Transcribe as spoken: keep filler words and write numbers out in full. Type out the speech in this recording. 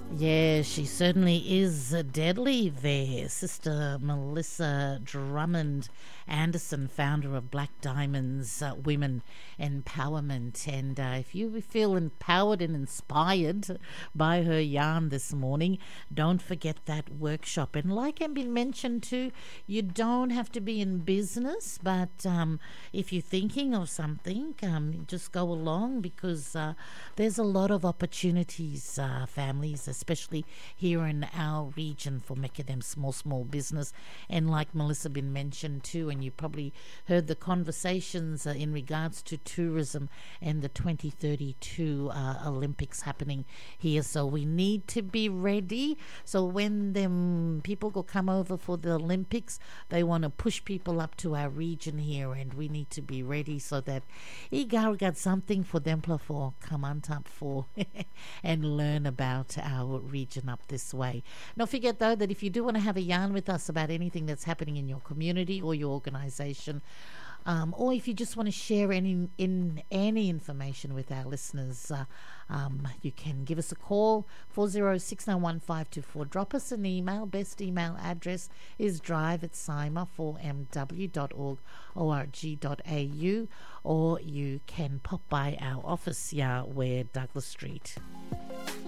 Yeah, she certainly is uh, deadly there. Sister Melissa Drummond Anderson, founder of Black Diamonds uh, Women Empowerment. And uh, if you feel empowered and inspired by her yarn this morning, don't forget that workshop. And like has been mentioned too, you don't have to be in business, but um, if you're thinking of something, um, just go along because uh, there's a lot of opportunities, uh, families, especially here in our region, for making them small, small business. And like Melissa been mentioned too, and you probably heard the conversations uh, in regards to tourism and the twenty thirty-two uh, Olympics happening here. So we need to be ready. So when them people go come over for the Olympics, they want to push people up to our region here, and we need to be ready so that Igar got something for them for come on top for and learn about our region up this way. Don't forget though that if you do want to have a yarn with us about anything that's happening in your community or your organization, um, or if you just want to share any in any information with our listeners, uh, um, you can give us a call four zero six nine one five two four. Drop us an email. Best email address is drive at sima four m w dot org dot a u, or you can pop by our office, yeah, we're Douglas Street.